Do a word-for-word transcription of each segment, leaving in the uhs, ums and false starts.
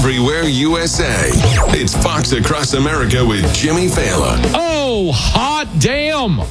everywhere U S A. It's Fox Across America with Jimmy Fallon. Oh, hot damn.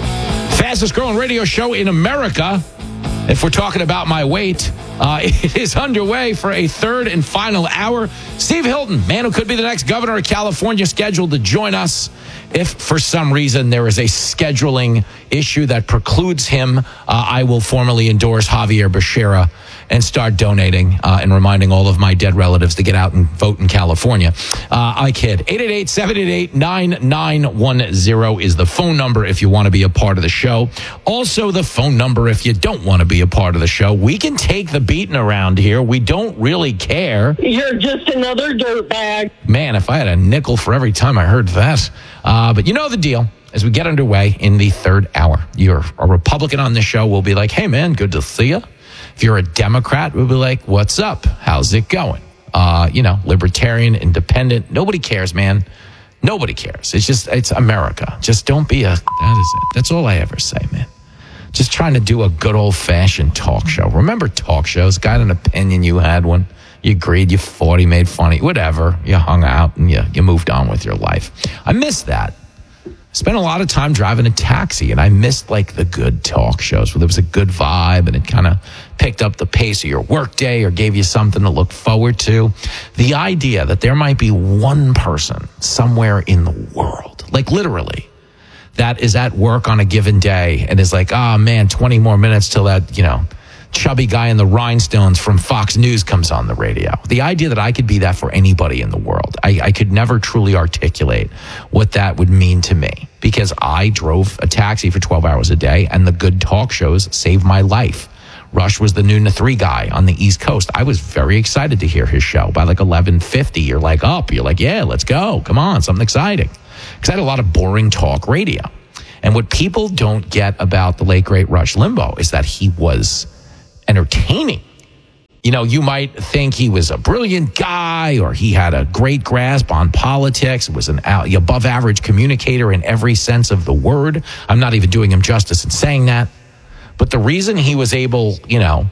Fastest growing radio show in America. If we're talking about my weight, uh, it is underway for a third and final hour. Steve Hilton, man who could be the next governor of California, scheduled to join us. If for some reason there is a scheduling issue that precludes him, uh, I will formally endorse Javier Becerra and start donating uh, and reminding all of my dead relatives to get out and vote in California. Uh, I kid. eight eight eight, seven eight eight, nine nine one zero is the phone number if you want to be a part of the show. Also, the phone number if you don't want to be a part of the show. We can take the beating around here. We don't really care. You're just another dirtbag. Man, if I had a nickel for every time I heard that. Uh, but you know the deal. As we get underway in the third hour, you're a Republican on the show. We'll be like, hey, man, good to see you. If you're a Democrat, we'll be like, what's up? How's it going? Uh, you know, libertarian, independent. Nobody cares, man. Nobody cares. It's just, it's America. Just don't be a, that is it. That's all I ever say, man. Just trying to do a good old-fashioned talk show. Remember talk shows? Got an opinion, you had one. You agreed, you fought, he made funny, whatever. You hung out and you, you moved on with your life. I miss that. Spent a lot of time driving a taxi, and I missed like the good talk shows where there was a good vibe and it kind of picked up the pace of your workday or gave you something to look forward to. The idea that there might be one person somewhere in the world, like literally, that is at work on a given day and is like, oh man, twenty more minutes till that, you know, chubby guy in the rhinestones from Fox News comes on the radio. The idea that I could be that for anybody in the world, I, I could never truly articulate what that would mean to me, because I drove a taxi for twelve hours a day and the good talk shows saved my life. Rush was the noon to three guy on the East Coast. I was very excited to hear his show. By like eleven fifty, you're like up. You're like, yeah, let's go. Come on, something exciting. Because I had a lot of boring talk radio. And what people don't get about the late, great Rush Limbaugh is that he was entertaining. You know, you might think he was a brilliant guy or he had a great grasp on politics, was an above average communicator in every sense of the word. I'm not even doing him justice in saying that. But the reason he was able, you know,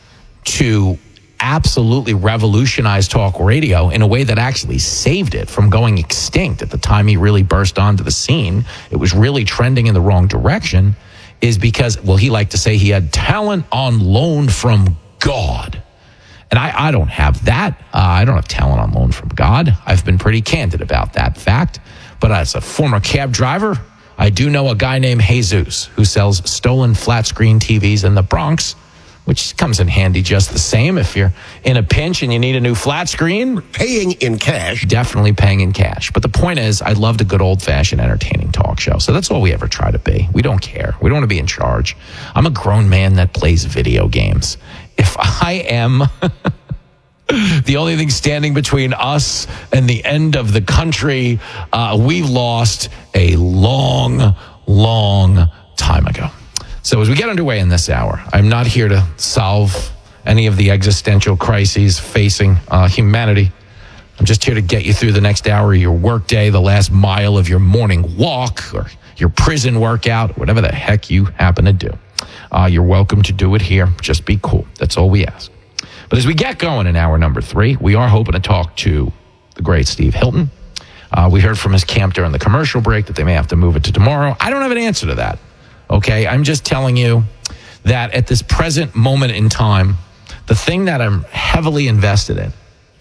to absolutely revolutionize talk radio in a way that actually saved it from going extinct at the time he really burst onto the scene, it was really trending in the wrong direction, is because, well, he liked to say he had talent on loan from God. And I, I don't have that. Uh, I don't have talent on loan from God. I've been pretty candid about that fact. But as a former cab driver, I do know a guy named Jesus who sells stolen flat screen T Vs in the Bronx, which comes in handy just the same if you're in a pinch and you need a new flat screen. Paying in cash. Definitely paying in cash. But the point is, I loved a good old-fashioned entertaining talk show. So that's all we ever try to be. We don't care. We don't want to be in charge. I'm a grown man that plays video games. If I am the only thing standing between us and the end of the country, uh, we lost a long, long time ago. So as we get underway in this hour, I'm not here to solve any of the existential crises facing uh, humanity. I'm just here to get you through the next hour of your workday, the last mile of your morning walk, or your prison workout, whatever the heck you happen to do. Uh, you're welcome to do it here. Just be cool. That's all we ask. But as we get going in hour number three, we are hoping to talk to the great Steve Hilton. Uh, we heard from his camp during the commercial break that they may have to move it to tomorrow. I don't have an answer to that. Okay, I'm just telling you that at this present moment in time, the thing that I'm heavily invested in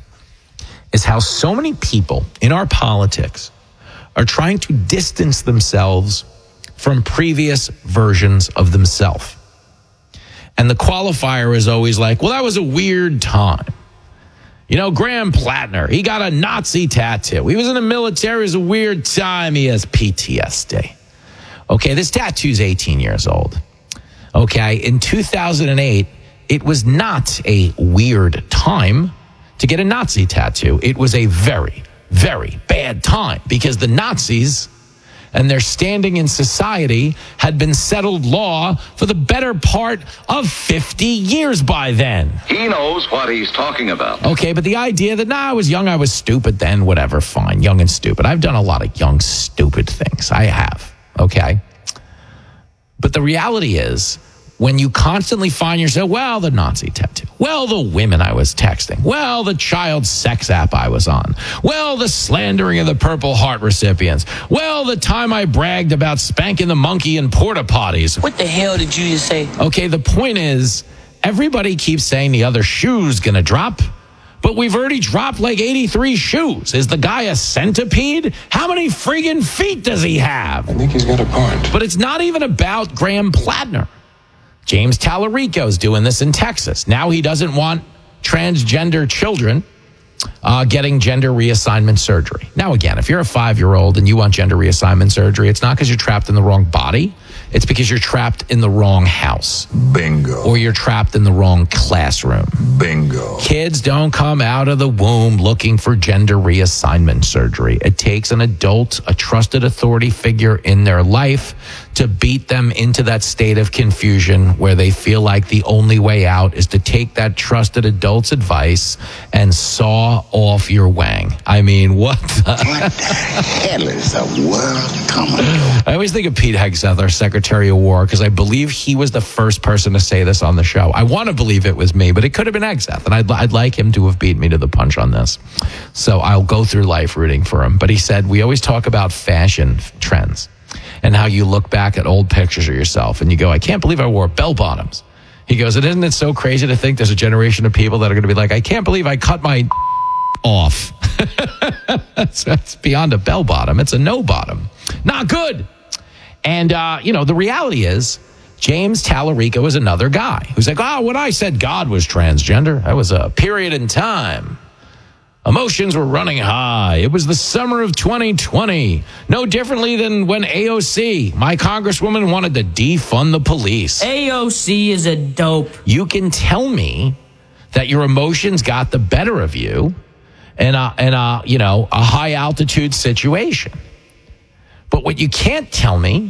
is how so many people in our politics are trying to distance themselves from previous versions of themselves. And the qualifier is always like, well, that was a weird time. You know, Graham Plattner, he got a Nazi tattoo. He was in the military. It was a weird time. He has P T S D. Okay, this tattoo's eighteen years old. Okay, in two thousand eight, it was not a weird time to get a Nazi tattoo. It was a very, very bad time because the Nazis and their standing in society had been settled law for the better part of fifty years by then. He knows what he's talking about. Okay, but the idea that, nah, I was young, I was stupid then, whatever, fine, young and stupid. I've done a lot of young, stupid things. I have. Okay. But the reality is, when you constantly find yourself, well, the Nazi tattoo, well, the women I was texting, well, the child sex app I was on, well, the slandering of the Purple Heart recipients, well, the time I bragged about spanking the monkey in porta potties. What the hell did you just say? Okay, the point is, everybody keeps saying the other shoe's going to drop, but we've already dropped like eighty-three shoes. Is the guy a centipede? How many friggin' feet does he have? I think he's got a point. But it's not even about Graham Plattner. James Tallarico's doing this in Texas. Now he doesn't want transgender children uh, getting gender reassignment surgery. Now, again, if you're a five-year-old and you want gender reassignment surgery, it's not because you're trapped in the wrong body. It's because you're trapped in the wrong house. Bingo. Or you're trapped in the wrong classroom. Bingo. Kids don't come out of the womb looking for gender reassignment surgery. It takes an adult, a trusted authority figure in their life to beat them into that state of confusion where they feel like the only way out is to take that trusted adult's advice and saw off your wang. I mean, what the... What the hell is the world coming to? I always think of Pete Hegseth, our Secretary of War, because I believe he was the first person to say this on the show. I want to believe it was me, but it could have been Hegseth, and I'd, I'd like him to have beat me to the punch on this. So I'll go through life rooting for him. But he said, we always talk about fashion trends and how you look back at old pictures of yourself and you go, I can't believe I wore bell bottoms. He goes, and isn't it so crazy to think there's a generation of people that are going to be like, I can't believe I cut my off. that's, that's beyond a bell bottom. It's a no bottom. Not good. And, uh, you know, the reality is James Tallarico is another guy who's like, oh, when I said God was transgender, that was a period in time. Emotions were running high. It was the summer of twenty twenty. No differently than when A O C, my congresswoman, wanted to defund the police. A O C is a dope. You can tell me that your emotions got the better of you in a, in a, you know, a high altitude situation. But what you can't tell me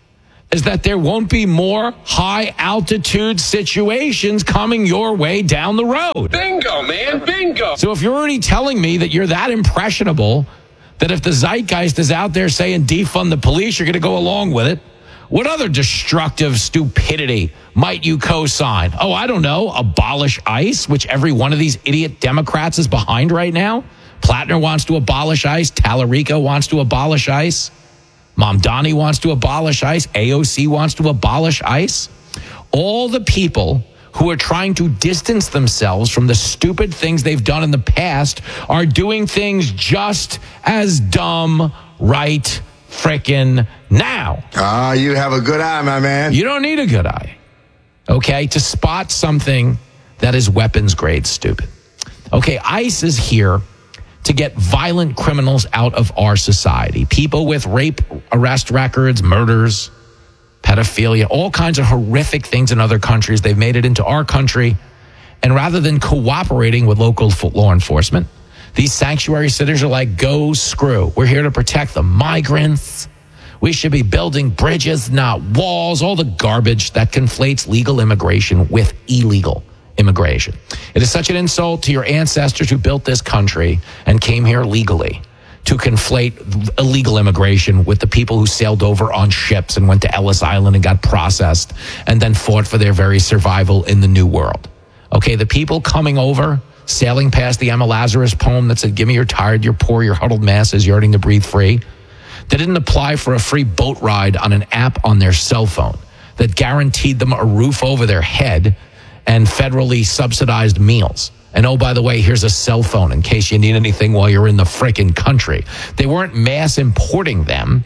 is that there won't be more high altitude situations coming your way down the road. Bingo, man. Bingo. So if you're already telling me that you're that impressionable, that if the zeitgeist is out there saying defund the police, you're going to go along with it, what other destructive stupidity might you co-sign? Oh, I don't know. Abolish ICE, which every one of these idiot Democrats is behind right now. Plattner wants to abolish ICE. Tallarico wants to abolish ICE. Mamdani wants to abolish ICE. A O C wants to abolish ICE. All the people who are trying to distance themselves from the stupid things they've done in the past are doing things just as dumb right frickin' now. Ah, you have a good eye, my man. You don't need a good eye, okay, to spot something that is weapons grade stupid. Okay, ICE is here to get violent criminals out of our society. People with rape arrest records, murders, pedophilia, all kinds of horrific things in other countries. They've made it into our country. And rather than cooperating with local law enforcement, these sanctuary cities are like, go screw. We're here to protect the migrants. We should be building bridges, not walls, all the garbage that conflates legal immigration with illegal immigration. It is such an insult to your ancestors who built this country and came here legally to conflate illegal immigration with the people who sailed over on ships and went to Ellis Island and got processed and then fought for their very survival in the New World. Okay, the people coming over, sailing past the Emma Lazarus poem that said, give me your tired, your poor, your huddled masses yearning to breathe free. They didn't apply for a free boat ride on an app on their cell phone that guaranteed them a roof over their head and federally subsidized meals. And oh, by the way, here's a cell phone in case you need anything while you're in the frickin' country. They weren't mass importing them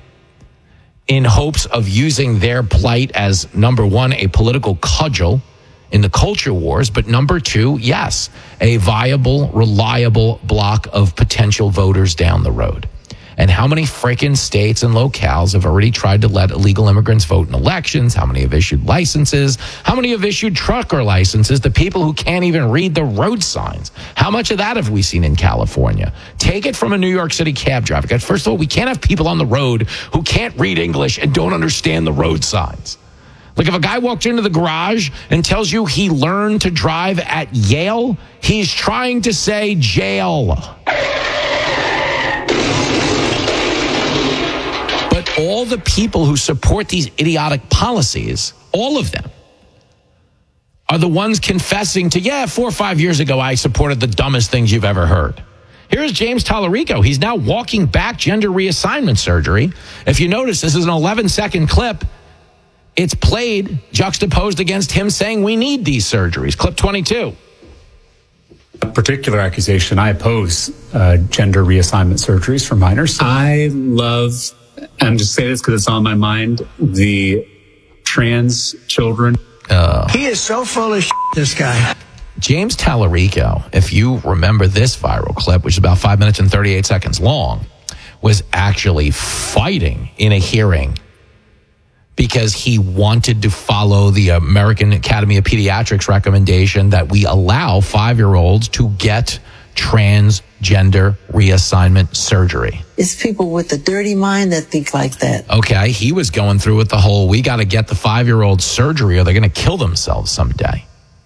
in hopes of using their plight as, number one, a political cudgel in the culture wars, but number two, yes, a viable, reliable block of potential voters down the road. And how many freaking states and locales have already tried to let illegal immigrants vote in elections? How many have issued licenses? How many have issued trucker licenses to people who can't even read the road signs? How much of that have we seen in California? Take it from a New York City cab driver. First of all, we can't have people on the road who can't read English and don't understand the road signs. Like if a guy walks into the garage and tells you he learned to drive at Yale, he's trying to say jail. But all the people who support these idiotic policies, all of them, are the ones confessing to, yeah, four or five years ago, I supported the dumbest things you've ever heard. Here's James Tallarico. He's now walking back gender reassignment surgery. If you notice, this is an eleven-second clip. It's played juxtaposed against him saying we need these surgeries. Clip twenty-two. A particular accusation, I oppose uh, gender reassignment surgeries for minors. I love, and I'm just saying this because it's on my mind, the trans children. Uh, he is so full of shit, this guy. James Tallarico, if you remember this viral clip, which is about five minutes and thirty-eight seconds long, was actually fighting in a hearing because he wanted to follow the American Academy of Pediatrics recommendation that we allow five-year-olds to get transgender reassignment surgery. It's people with a dirty mind that think like that. Okay, he was going through with the whole, we got to get the five-year-old surgery or they're going to kill themselves someday.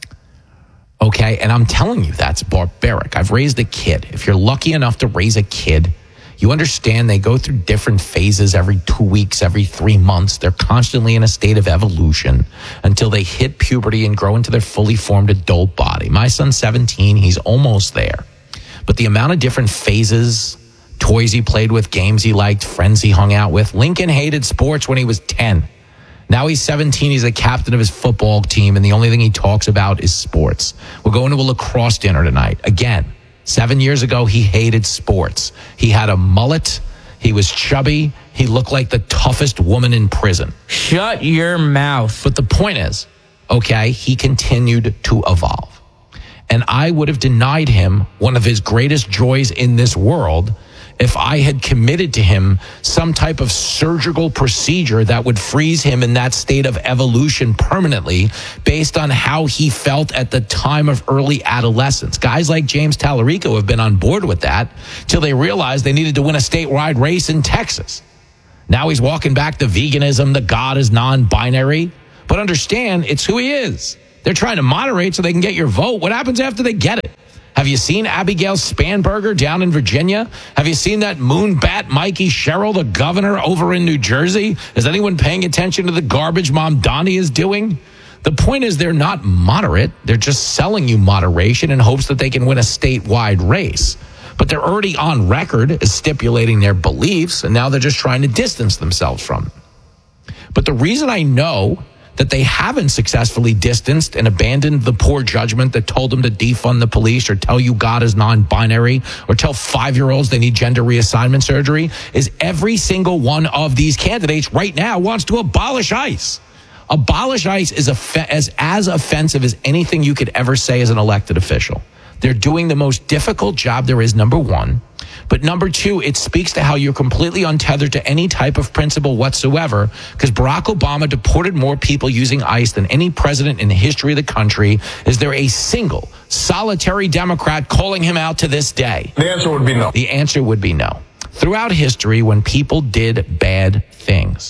Okay, and I'm telling you, that's barbaric. I've raised a kid. If you're lucky enough to raise a kid, you understand they go through different phases every two weeks, every three months. They're constantly in a state of evolution until they hit puberty and grow into their fully formed adult body. My son's seventeen. He's almost there. But the amount of different phases, toys he played with, games he liked, friends he hung out with. Lincoln hated sports when he was ten. Now he's seventeen. He's the captain of his football team, and the only thing he talks about is sports. We're going to a lacrosse dinner tonight. Again, seven years ago, he hated sports. He had a mullet. He was chubby. He looked like the toughest woman in prison. Shut your mouth. But the point is, okay, he continued to evolve. And I would have denied him one of his greatest joys in this world if I had committed to him some type of surgical procedure that would freeze him in that state of evolution permanently based on how he felt at the time of early adolescence. Guys like James Tallarico have been on board with that till they realized they needed to win a statewide race in Texas. Now he's walking back to veganism, the God is non-binary. But understand, it's who he is. They're trying to moderate so they can get your vote. What happens after they get it? Have you seen Abigail Spanberger down in Virginia? Have you seen that moonbat Mikey Sherrill, the governor over in New Jersey? Is anyone paying attention to the garbage Mom Donnie is doing? The point is they're not moderate. They're just selling you moderation in hopes that they can win a statewide race. But they're already on record as stipulating their beliefs, and now they're just trying to distance themselves from them. But the reason I know that they haven't successfully distanced and abandoned the poor judgment that told them to defund the police or tell you God is non-binary or tell five-year-olds they need gender reassignment surgery is every single one of these candidates right now wants to abolish ICE. Abolish ICE is a, as, as offensive as anything you could ever say as an elected official. They're doing the most difficult job there is, number one. But number two, it speaks to how you're completely untethered to any type of principle whatsoever, because Barack Obama deported more people using ICE than any president in the history of the country. Is there a single solitary Democrat calling him out to this day? The answer would be no. The answer would be no. Throughout history, when people did bad things,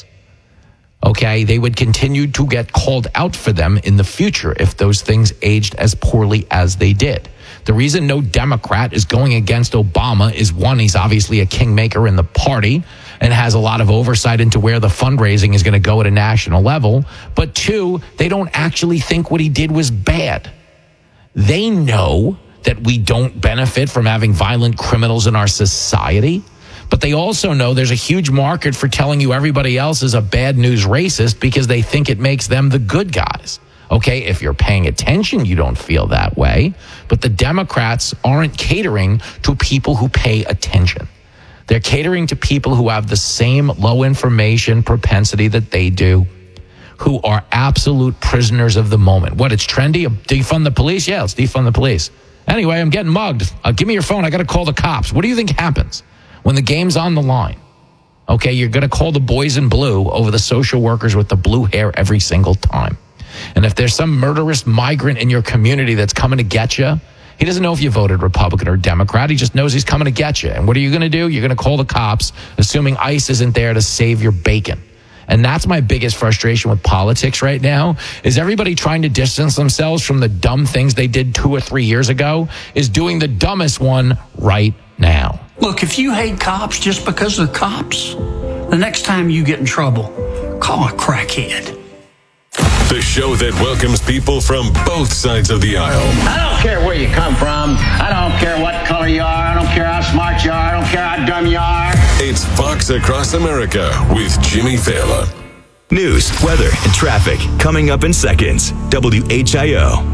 okay, they would continue to get called out for them in the future if those things aged as poorly as they did. The reason no Democrat is going against Obama is, one, he's obviously a kingmaker in the party and has a lot of oversight into where the fundraising is going to go at a national level. But two, they don't actually think what he did was bad. They know that we don't benefit from having violent criminals in our society. But they also know there's a huge market for telling you everybody else is a bad news racist because they think it makes them the good guys. Okay, if you're paying attention, you don't feel that way. But the Democrats aren't catering to people who pay attention. They're catering to people who have the same low information propensity that they do, who are absolute prisoners of the moment. What, it's trendy? Defund the police? Yeah, let's defund the police. Anyway, I'm getting mugged. Uh, give me your phone. I got to call the cops. What do you think happens when the game's on the line? Okay, you're going to call the boys in blue over the social workers with the blue hair every single time. And if there's some murderous migrant in your community that's coming to get you, he doesn't know if you voted Republican or Democrat. He just knows he's coming to get you. And what are you going to do? You're going to call the cops, assuming ICE isn't there to save your bacon. And that's my biggest frustration with politics right now, is everybody trying to distance themselves from the dumb things they did two or three years ago is doing the dumbest one right now. Look, if you hate cops just because they're cops, the next time you get in trouble, call a crackhead. The show that welcomes people from both sides of the aisle. I don't care where you come from. I don't care what color you are. I don't care how smart you are. I don't care how dumb you are. It's Fox Across America with Jimmy Fallon. News, weather, and traffic coming up in seconds. W H I O.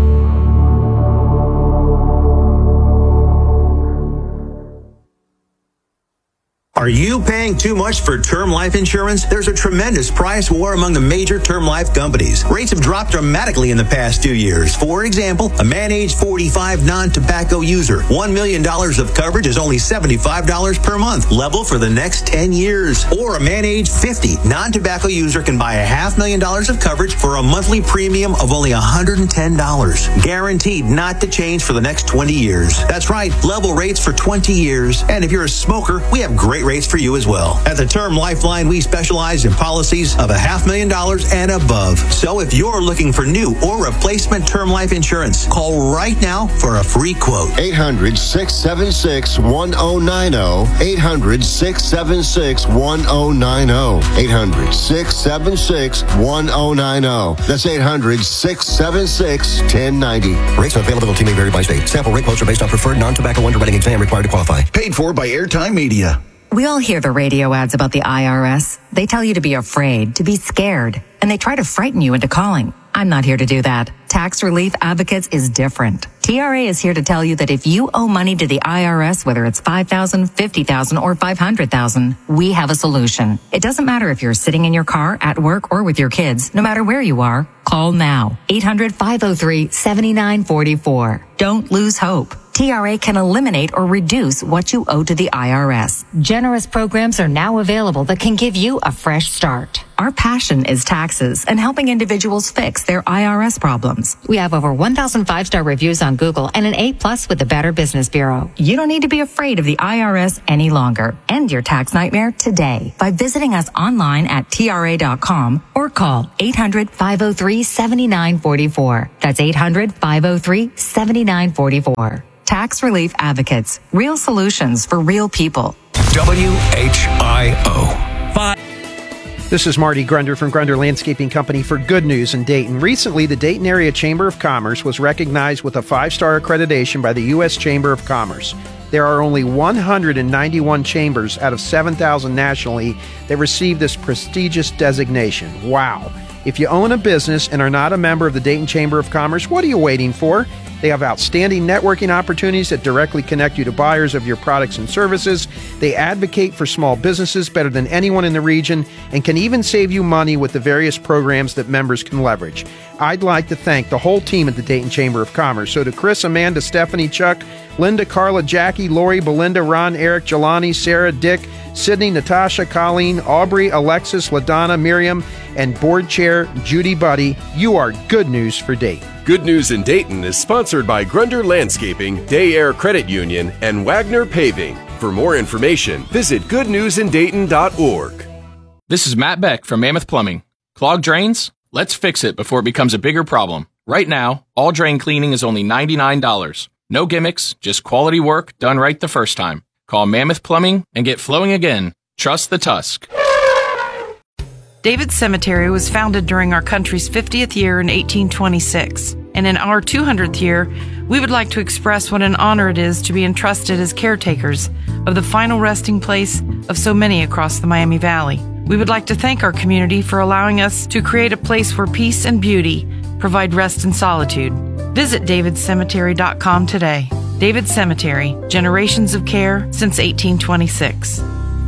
Are you paying too much for term life insurance? There's a tremendous price war among the major term life companies. Rates have dropped dramatically in the past few years. For example, a man age forty-five non-tobacco user, one million dollars of coverage is only seventy-five dollars per month, level for the next ten years. Or a man age fifty non-tobacco user can buy a half million dollars of coverage for a monthly premium of only one hundred ten dollars. Guaranteed not to change for the next twenty years. That's right, level rates for twenty years. And if you're a smoker, we have great rates for you as well. At the Term Lifeline, we specialize in policies of a half million dollars and above. So if you're looking for new or replacement term life insurance, call right now for a free quote. eight hundred, six seven six, one oh nine oh. eight hundred, six seven six, one oh nine oh. eight hundred, six seven six, one oh nine oh. That's eight hundred, six seven six, one oh nine oh. Rates and availability may vary by state. Sample rate quotes are based on preferred non-tobacco underwriting exam required to qualify. Paid for by Airtime Media. We all hear the radio ads about the I R S. They tell you to be afraid, to be scared, and they try to frighten you into calling. I'm not here to do that. Tax Relief Advocates is different. T R A is here to tell you that if you owe money to the I R S, whether it's five thousand dollars, fifty thousand dollars, or five hundred thousand dollars, we have a solution. It doesn't matter if you're sitting in your car, at work, or with your kids. No matter where you are, call now. eight hundred, five oh three, seven nine four four. Don't lose hope. T R A can eliminate or reduce what you owe to the I R S. Generous programs are now available that can give you a fresh start. Our passion is taxes and helping individuals fix their I R S problems. We have over one thousand five-star reviews on Google and an A plus with the Better Business Bureau. You don't need to be afraid of the I R S any longer. End your tax nightmare today by visiting us online at T R A dot com or call eight hundred, five oh three, seven nine four four. That's eight hundred, five oh three, seven nine four four. Tax Relief Advocates. Real solutions for real people. W H I O. Five. This is Marty Grunder from Grunder Landscaping Company for Good News in Dayton. Recently, the Dayton Area Chamber of Commerce was recognized with a five-star accreditation by the U S Chamber of Commerce. There are only one hundred ninety-one chambers out of seven thousand nationally that receive this prestigious designation. Wow. If you own a business and are not a member of the Dayton Chamber of Commerce, what are you waiting for? They have outstanding networking opportunities that directly connect you to buyers of your products and services. They advocate for small businesses better than anyone in the region and can even save you money with the various programs that members can leverage. I'd like to thank the whole team at the Dayton Chamber of Commerce. So to Chris, Amanda, Stephanie, Chuck, Linda, Carla, Jackie, Lori, Belinda, Ron, Eric, Jelani, Sarah, Dick, Sydney, Natasha, Colleen, Aubrey, Alexis, LaDonna, Miriam, and board chair Judy Buddy, you are good news for Dayton. Good News in Dayton is sponsored by Grunder Landscaping, Day Air Credit Union, and Wagner Paving. For more information, visit good news in dayton dot org. This is Matt Beck from Mammoth Plumbing. Clogged drains? Let's fix it before it becomes a bigger problem. Right now, all drain cleaning is only ninety-nine dollars. No gimmicks, just quality work done right the first time. Call Mammoth Plumbing and get flowing again. Trust the Tusk. David's Cemetery was founded during our country's fiftieth year in eighteen twenty-six. And in our two hundredth year, we would like to express what an honor it is to be entrusted as caretakers of the final resting place of so many across the Miami Valley. We would like to thank our community for allowing us to create a place where peace and beauty provide rest and solitude. Visit david cemetery dot com today. David's Cemetery, generations of care since eighteen twenty-six.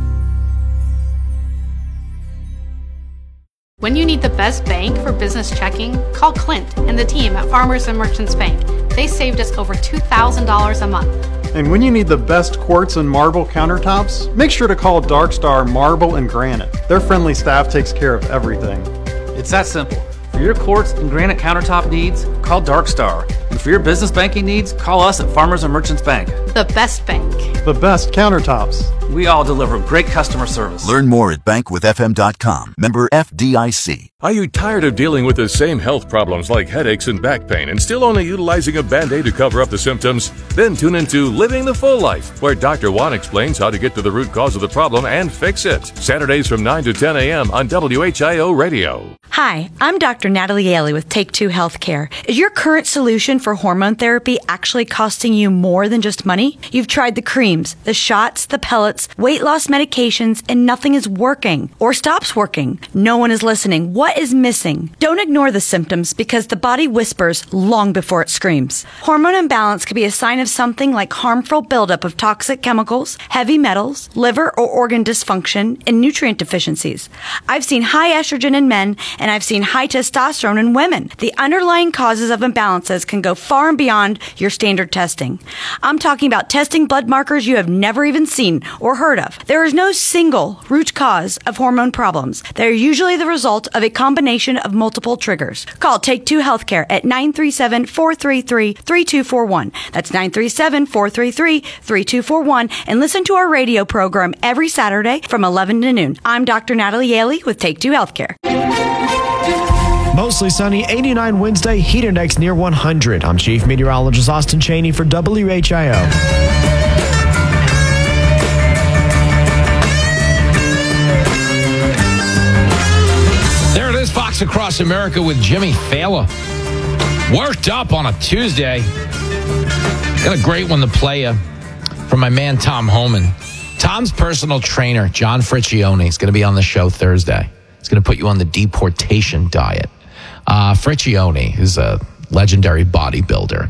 When you need the best bank for business checking, call Clint and the team at Farmers and Merchants Bank. They saved us over two thousand dollars a month. And when you need the best quartz and marble countertops, make sure to call Dark Star Marble and Granite. Their friendly staff takes care of everything. It's that simple. For your quartz and granite countertop needs, call Darkstar. And for your business banking needs, call us at Farmers and Merchants Bank. The best bank. The best countertops. We all deliver great customer service. Learn more at bank with f m dot com. Member F D I C. Are you tired of dealing with the same health problems like headaches and back pain and still only utilizing a Band-Aid to cover up the symptoms? Then tune into Living the Full Life, where Doctor Juan explains how to get to the root cause of the problem and fix it. Saturdays from nine to ten a.m. on W H I O Radio. Hi, I'm Doctor Natalie Yaley with Take Two Healthcare. Is your current solution for hormone therapy actually costing you more than just money? You've tried the creams, the shots, the pellets, weight loss medications, and nothing is working or stops working. No one is listening. What is missing? Don't ignore the symptoms because the body whispers long before it screams. Hormone imbalance could be a sign of something like harmful buildup of toxic chemicals, heavy metals, liver or organ dysfunction, and nutrient deficiencies. I've seen high estrogen in men, and I've seen high testosterone in women. The underlying causes of imbalances can go far and beyond your standard testing. I'm talking about testing blood markers you have never even seen or heard of. There is no single root cause of hormone problems. They're usually the result of a combination of multiple triggers. Call Take Two Healthcare at nine three seven, four three three, three two four one. That's nine three seven, four three three, three two four one. And listen to our radio program every Saturday from eleven to noon. I'm Doctor Natalie Yaley with Take Two Healthcare. Mostly sunny, eighty-nine Wednesday, heat index near one hundred. I'm Chief Meteorologist Austin Cheney for W H I O. There it is, Fox Across America with Jimmy Fallon. Worked up on a Tuesday. Got a great one to play you from my man Tom Homan. Tom's personal trainer, John Friccione, is going to be on the show Thursday. He's going to put you on the deportation diet. Uh, Friccione, who's a legendary bodybuilder,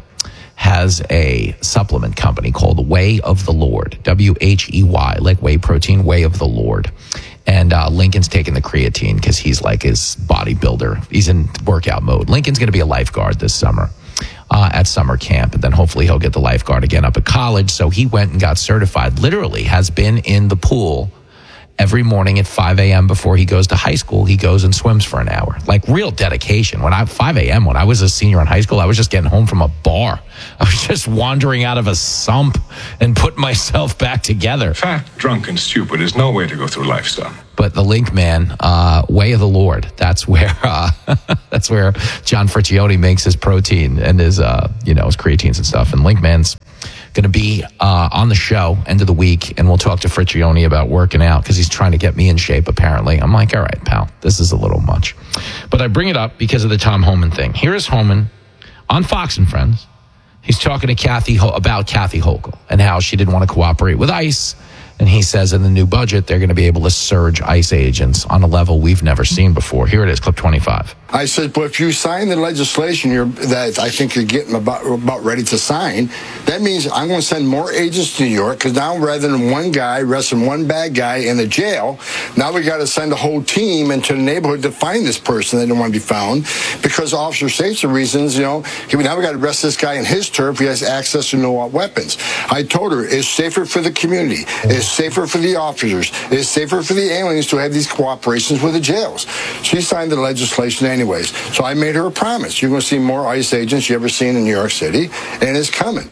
has a supplement company called Way of the Lord, W H E Y, like whey protein, Way of the Lord. And uh, Lincoln's taking the creatine because he's like his bodybuilder. He's in workout mode. Lincoln's going to be a lifeguard this summer uh, at summer camp. And then hopefully he'll get the lifeguard again up at college. So he went and got certified, literally has been in the pool every morning at five a.m. before he goes to high school. He goes and swims for an hour. Like real dedication. When I five a.m. when I was a senior in high school, I was just getting home from a bar. I was just wandering out of a sump and putting myself back together. Fat, drunk, and stupid is no way to go through life, son. But the Link Man, uh, Way of the Lord, that's where uh, that's where John Friccione makes his protein and his uh, you know his creatines and stuff. And Link Man's going to be uh, on the show end of the week, and we'll talk to Friccione about working out because he's trying to get me in shape, apparently. I'm like, all right, pal, this is a little much. But I bring it up because of the Tom Homan thing. Here is Homan on Fox and Friends. He's talking to Kathy Ho- about Kathy Hochul and how she didn't want to cooperate with ICE. And he says in the new budget, they're going to be able to surge ICE agents on a level we've never seen before. Here it is, clip twenty-five. I said, but if you sign the legislation you're, that I think you're getting about, about ready to sign, that means I'm going to send more agents to New York, because now rather than one guy arresting one bad guy in the jail, now we got to send a whole team into the neighborhood to find this person that didn't want to be found, because of officer safety reasons, you know, he, now we got to arrest this guy in his turf. He has access to no weapons. I told her it's safer for the community. It's safer for the officers. It's safer for the aliens to have these cooperations with the jails. She signed the legislation anyways. So I made her a promise. You're going to see more ICE agents you ever seen in New York City, and it's coming.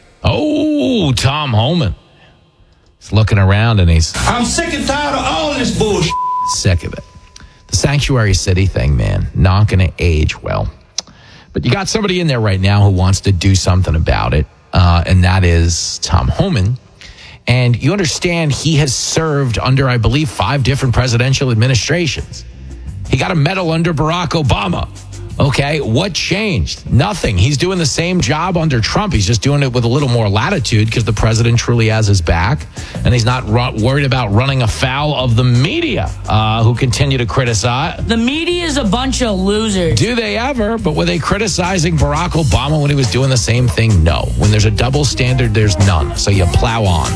Oh, Tom Homan. He's looking around and he's... I'm sick and tired of all this bullshit. Sick of it. The sanctuary city thing, man, not going to age well. But you got somebody in there right now who wants to do something about it, uh, and that is Tom Homan. And you understand he has served under, I believe, five different presidential administrations. He got a medal under Barack Obama. Okay, what changed? Nothing. He's doing the same job under Trump. He's just doing it with a little more latitude because the president truly has his back. And he's not ru- worried about running afoul of the media, uh, who continue to criticize. The media is a bunch of losers. Do they ever? But were they criticizing Barack Obama when he was doing the same thing? No. When there's a double standard, there's none. So you plow on.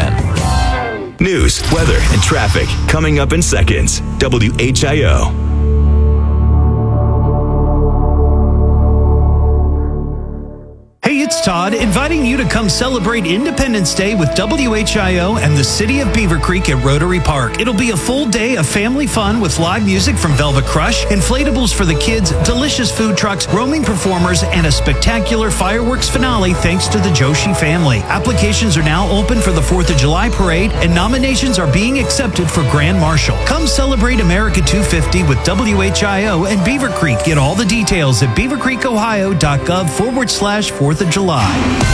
Amen. News, weather, and traffic coming up in seconds. W H I O. Hey, it's Todd, inviting you to come celebrate Independence Day with W H I O and the City of Beaver Creek at Rotary Park. It'll be a full day of family fun with live music from Velvet Crush, inflatables for the kids, delicious food trucks, roaming performers, and a spectacular fireworks finale thanks to the Joshi family. Applications are now open for the fourth of July parade, and nominations are being accepted for Grand Marshal. Come celebrate America two fifty with W H I O and Beaver Creek. Get all the details at beavercreekohio.gov forward slash 4th of July.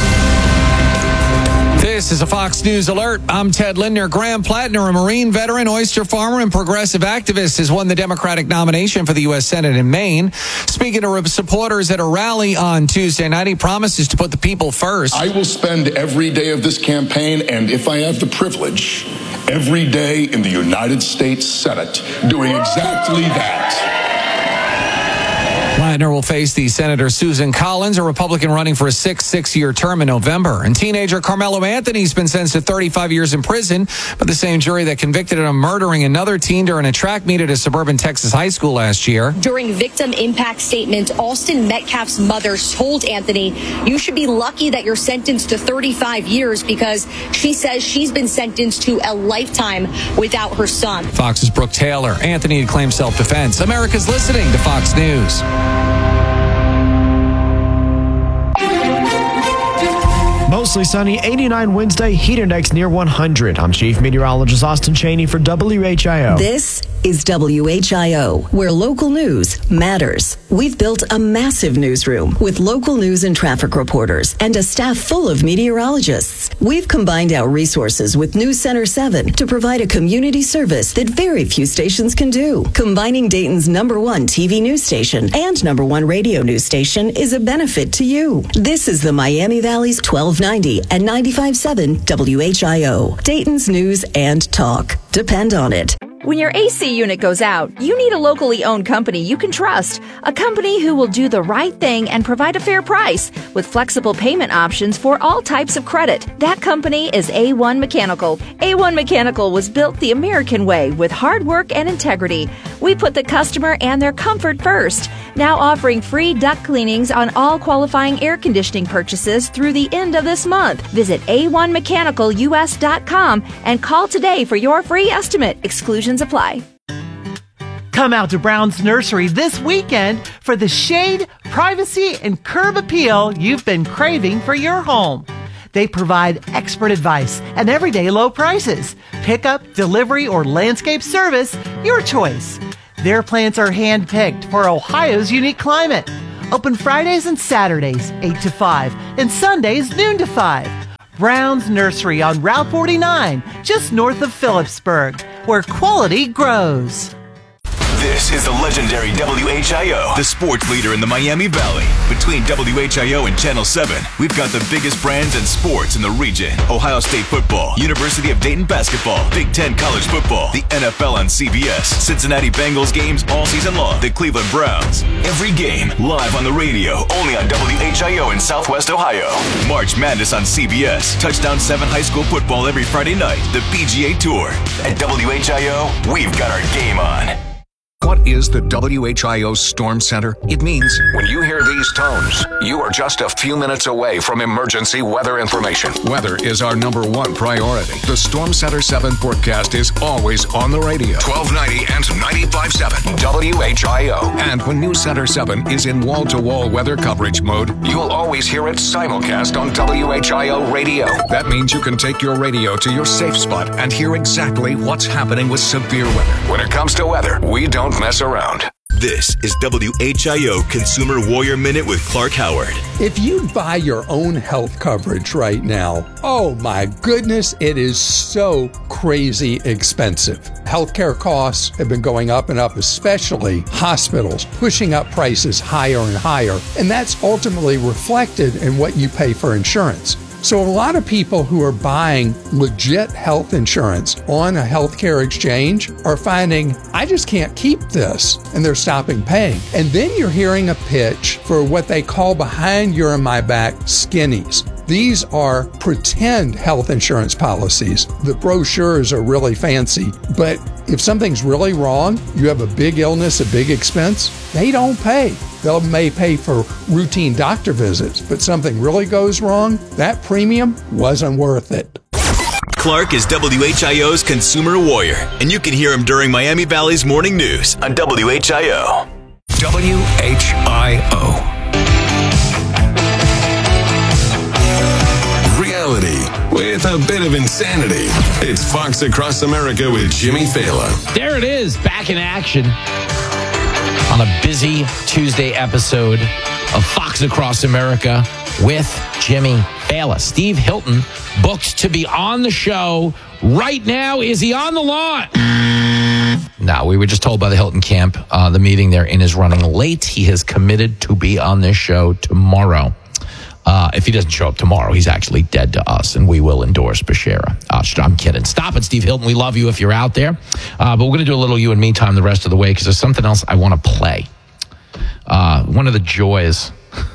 This is a Fox News Alert. I'm Ted Lindner. Graham Plattner, a Marine veteran, oyster farmer, and progressive activist, has won the Democratic nomination for the U S Senate in Maine. Speaking to supporters at a rally on Tuesday night, he promises to put the people first. I will spend every day of this campaign, and if I have the privilege, every day in the United States Senate, doing exactly that. Plattner will face the Senator Susan Collins, a Republican running for a sixth six-year term in November. And teenager Carmelo Anthony's been sentenced to thirty-five years in prison by the same jury that convicted him of murdering another teen during a track meet at a suburban Texas high school last year. During victim impact statement, Austin Metcalf's mother told Anthony, "You should be lucky that you're sentenced to thirty-five years because she says she's been sentenced to a lifetime without her son." Fox's Brooke Taylor. Anthony had claimed self-defense. America's listening to Fox News. Mostly sunny, eighty-nine Wednesday, heat index near one hundred. I'm Chief Meteorologist Austin Cheney for W H I O. This is W H I O, where local news matters. We've built a massive newsroom with local news and traffic reporters and a staff full of meteorologists. We've combined our resources with News Center seven to provide a community service that very few stations can do. Combining Dayton's number one T V news station and number one radio news station is a benefit to you. This is the Miami Valley's twelve ninety and ninety-five point seven W H I O. Dayton's news and talk. Depend on it. When your A C unit goes out, you need a locally owned company you can trust. A company who will do the right thing and provide a fair price with flexible payment options for all types of credit. That company is A one Mechanical. A one Mechanical was built the American way with hard work and integrity. We put the customer and their comfort first. Now offering free duct cleanings on all qualifying air conditioning purchases through the end of this month. Visit A one mechanical U S dot com and call today for your free estimate. Exclusions apply. Come out to Brown's Nursery this weekend for the shade, privacy, and curb appeal you've been craving for your home. They provide expert advice and everyday low prices. Pickup, delivery, or landscape service, your choice. Their plants are hand-picked for Ohio's unique climate. Open Fridays and Saturdays, eight to five, and Sundays, noon to five. Brown's Nursery on Route forty-nine, just north of Phillipsburg, where quality grows. This is the legendary W H I O, the sports leader in the Miami Valley. Between W H I O and Channel seven, we've got the biggest brands and sports in the region. Ohio State football, University of Dayton basketball, Big Ten college football, the N F L on C B S, Cincinnati Bengals games all season long, the Cleveland Browns. Every game live on the radio, only on W H I O in Southwest Ohio. March Madness on C B S, Touchdown seven high school football every Friday night, the P G A Tour. At W H I O, we've got our game on. What is the W H I O Storm Center? It means when you hear these tones, you are just a few minutes away from emergency weather information. Weather is our number one priority. The Storm Center seven forecast is always on the radio. twelve ninety and ninety-five point seven W H I O. And when News Center seven is in wall-to-wall weather coverage mode, you'll always hear it simulcast on W H I O radio. That means you can take your radio to your safe spot and hear exactly what's happening with severe weather. When it comes to weather, we don't mess around. This is W H I O Consumer Warrior Minute with Clark Howard. If you buy your own health coverage right now, oh my goodness, it is so crazy expensive. Healthcare costs have been going up and up, especially hospitals, pushing up prices higher and higher. And that's ultimately reflected in what you pay for insurance. So a lot of people who are buying legit health insurance on a healthcare exchange are finding, I just can't keep this, and they're stopping paying. And then you're hearing a pitch for what they call behind your and my back skinnies. These are pretend health insurance policies. The brochures are really fancy, but If something's really wrong, you have a big illness, a big expense, they don't pay. They may pay for routine doctor visits, but something really goes wrong, that premium wasn't worth it. Clark is W H I O's consumer warrior, and you can hear him during Miami Valley's morning news on W H I O. W H I O. Reality with a bit of insanity. It's Fox Across America with Jimmy Fallon. There it is, back in action on a busy Tuesday episode of Fox Across America with Jimmy Fallon. Steve Hilton booked to be on the show right now. Is he on the lawn? No, we were just told by the Hilton camp uh, the meeting they're in is running late. He has committed to be on this show tomorrow. Uh, if he doesn't show up tomorrow, he's actually dead to us, and we will endorse Bashara. Uh, I'm kidding. Stop it, Steve Hilton. We love you if you're out there. Uh, but we're going to do a little you and me time the rest of the way because there's something else I want to play. Uh, one of the joys,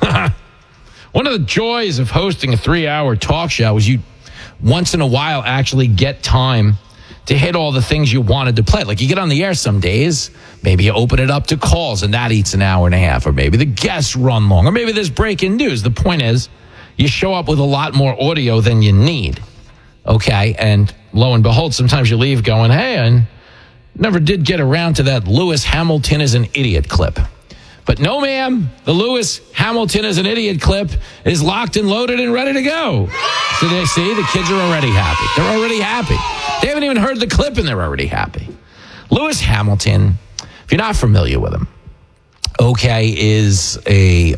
one of the joys of hosting a three-hour talk show is you once in a while actually get time to hit all the things you wanted to play. Like you get on the air some days, maybe you open it up to calls and that eats an hour and a half, or maybe the guests run long, or maybe there's breaking news. The point is, you show up with a lot more audio than you need, okay? And lo and behold, sometimes you leave going, hey, I never did get around to that Lewis Hamilton is an idiot clip. But no, ma'am, the Lewis Hamilton is an idiot clip is locked and loaded and ready to go. So they see the kids are already happy. They're already happy. They haven't even heard the clip and they're already happy. Lewis Hamilton, if you're not familiar with him, okay, is a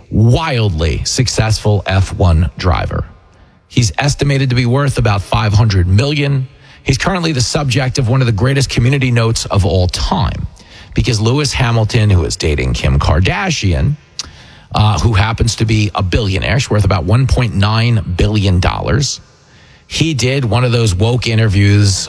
wildly successful F one driver. He's estimated to be worth about five hundred million dollars. He's currently the subject of one of the greatest community notes of all time. Because Lewis Hamilton, who is dating Kim Kardashian, uh, who happens to be a billionaire, she's worth about one point nine billion dollars. He did one of those woke interviews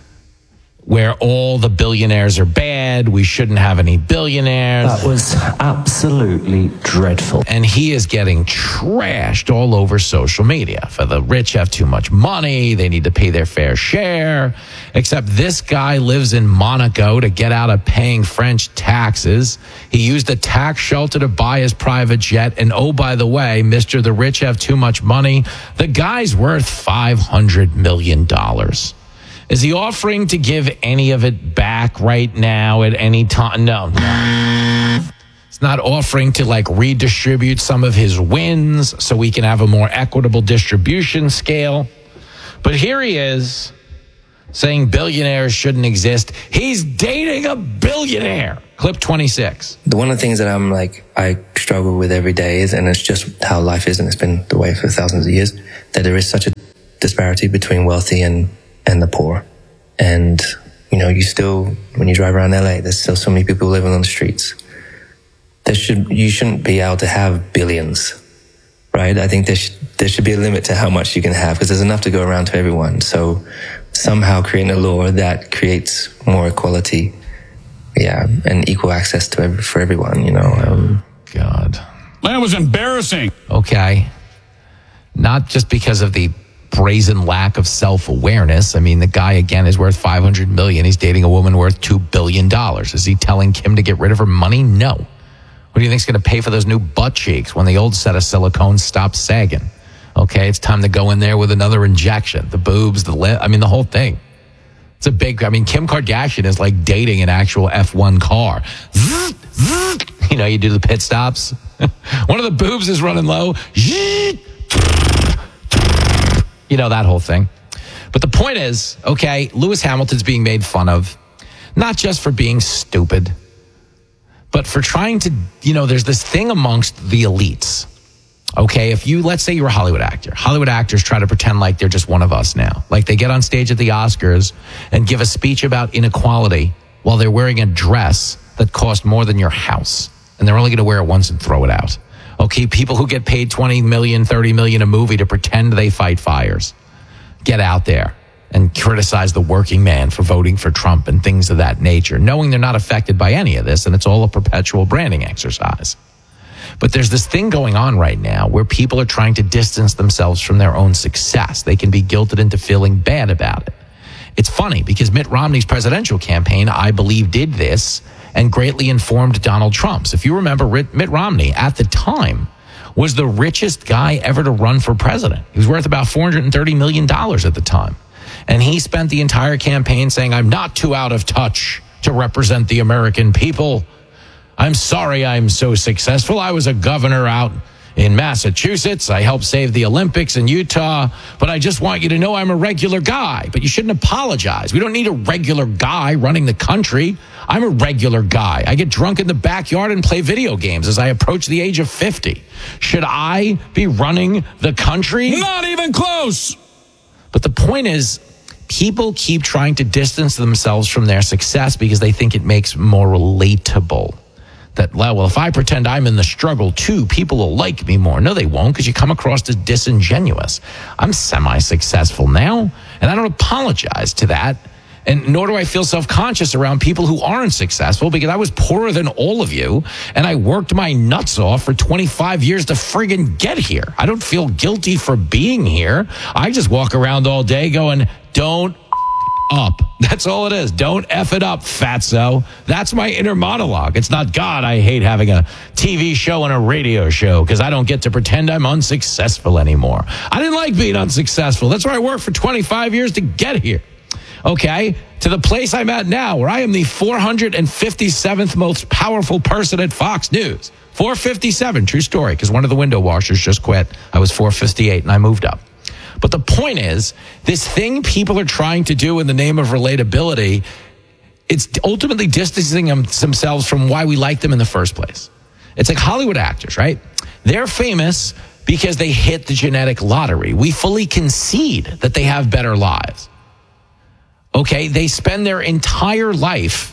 where all the billionaires are bad. We shouldn't have any billionaires. That was absolutely dreadful. And he is getting trashed all over social media. For the rich have too much money. They need to pay their fair share. Except this guy lives in Monaco to get out of paying French taxes. He used a tax shelter to buy his private jet. And oh, by the way, Mister The rich have too much money. The guy's worth five hundred million dollars. Is he offering to give any of it back right now at any time? No, no. It's not offering to like redistribute some of his wins so we can have a more equitable distribution scale. But here he is saying billionaires shouldn't exist. He's dating a billionaire. Clip twenty-six. One of the things that I'm like, I struggle with every day is, and it's just how life is, and it's been the way for thousands of years, that there is such a disparity between wealthy and and the poor. And, you know, you still, when you drive around L A, there's still so many people living on the streets. There should, you shouldn't be able to have billions, right? I think there should, there should be a limit to how much you can have because there's enough to go around to everyone. So somehow creating a law that creates more equality, yeah, and equal access to every, for everyone, you know. Um, God. That was embarrassing. Okay. Not just because of the brazen lack of self-awareness. I mean, the guy, again, is worth five hundred million dollars. He's dating a woman worth two billion dollars. Is he telling Kim to get rid of her money? No. What do you think is going to pay for those new butt cheeks when the old set of silicone stops sagging? Okay, it's time to go in there with another injection. The boobs, the lip, I mean, the whole thing. It's a big, I mean, Kim Kardashian is like dating an actual F one car. You know, you do the pit stops. One of the boobs is running low. You know, that whole thing. But the point is, okay, Lewis Hamilton's being made fun of, not just for being stupid, but for trying to, you know, there's this thing amongst the elites. Okay, if you, let's say you're a Hollywood actor. Hollywood actors try to pretend like they're just one of us now. Like they get on stage at the Oscars and give a speech about inequality while they're wearing a dress that cost more than your house. And they're only going to wear it once and throw it out. Okay, people who get paid twenty million dollars, thirty million dollars a movie to pretend they fight fires. Get out there and criticize the working man for voting for Trump and things of that nature, knowing they're not affected by any of this, and it's all a perpetual branding exercise. But there's this thing going on right now where people are trying to distance themselves from their own success. They can be guilted into feeling bad about it. It's funny because Mitt Romney's presidential campaign, I believe, did this and greatly informed Donald Trump's. If you remember, Mitt Romney at the time was the richest guy ever to run for president. He was worth about four hundred thirty million dollars at the time. And he spent the entire campaign saying, I'm not too out of touch to represent the American people. I'm sorry I'm so successful. I was a governor out in Massachusetts. I helped save the Olympics in Utah. But I just want you to know I'm a regular guy. But you shouldn't apologize. We don't need a regular guy running the country. I'm a regular guy. I get drunk in the backyard and play video games as I approach the age of fifty. Should I be running the country? Not even close. But the point is, people keep trying to distance themselves from their success because they think it makes more relatable. That, well, if I pretend I'm in the struggle too, people will like me more. No, they won't, because you come across as disingenuous. I'm semi-successful now, and I don't apologize to that. And nor do I feel self-conscious around people who aren't successful, because I was poorer than all of you, and I worked my nuts off for twenty-five years to friggin' get here. I don't feel guilty for being here. I just walk around all day going, don't up. That's all it is. Don't F it up, fatso. That's my inner monologue. It's not, God, I hate having a T V show and a radio show because I don't get to pretend I'm unsuccessful anymore. I didn't like being unsuccessful. That's why I worked for twenty-five years to get here. Okay? To the place I'm at now, where I am the four hundred fifty-seventh most powerful person at Fox News. four fifty-seven, true story, because one of the window washers just quit. I was four fifty-eight and I moved up. But the point is, this thing people are trying to do in the name of relatability, it's ultimately distancing them, themselves from why we like them in the first place. It's like Hollywood actors, right? They're famous because they hit the genetic lottery. We fully concede that they have better lives. Okay, they spend their entire life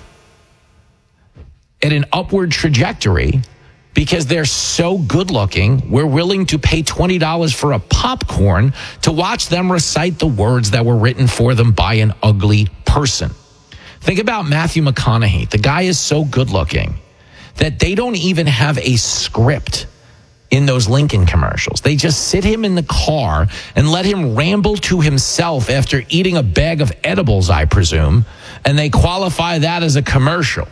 at an upward trajectory because they're so good looking, we're willing to pay twenty dollars for a popcorn to watch them recite the words that were written for them by an ugly person. Think about Matthew McConaughey. The guy is so good looking that they don't even have a script in those Lincoln commercials. They just sit him in the car and let him ramble to himself after eating a bag of edibles, I presume, and they qualify that as a commercial.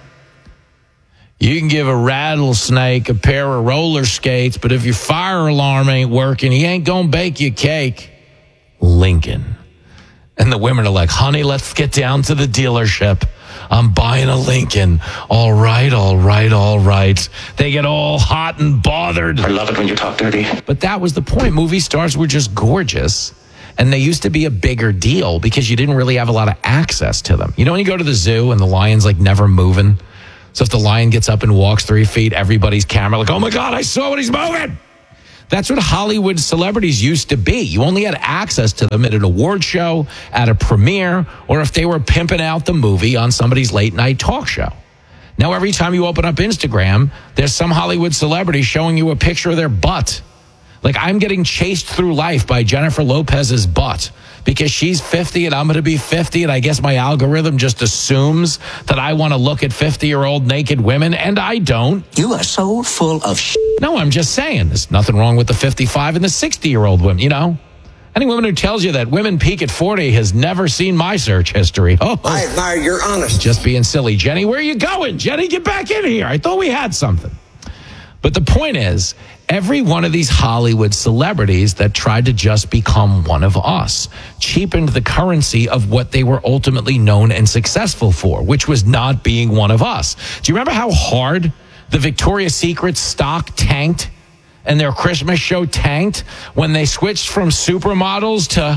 You can give a rattlesnake a pair of roller skates, but if your fire alarm ain't working, he ain't gonna bake you cake. Lincoln. And the women are like, honey, let's get down to the dealership. I'm buying a Lincoln. All right, all right, all right. They get all hot and bothered. I love it when you talk dirty. But that was the point. Movie stars were just gorgeous. And they used to be a bigger deal because you didn't really have a lot of access to them. You know when you go to the zoo and the lion's like never moving? So if the lion gets up and walks three feet, everybody's camera like, oh my God, I saw what he's moving. That's what Hollywood celebrities used to be. You only had access to them at an award show, at a premiere, or if they were pimping out the movie on somebody's late night talk show. Now, every time you open up Instagram, there's some Hollywood celebrity showing you a picture of their butt. Like, I'm getting chased through life by Jennifer Lopez's butt because she's fifty and I'm going to be fifty. And I guess my algorithm just assumes that I want to look at fifty-year-old naked women, and I don't. You are so full of shit. No, I'm just saying. There's nothing wrong with the fifty-five and the sixty-year-old women, you know? Any woman who tells you that women peak at forty has never seen my search history. Oh, I admire your honesty. Just being silly. Jenny, where are you going? Jenny, get back in here. I thought we had something. But the point is, every one of these Hollywood celebrities that tried to just become one of us cheapened the currency of what they were ultimately known and successful for, which was not being one of us. Do you remember how hard the Victoria's Secret stock tanked and their Christmas show tanked when they switched from supermodels to...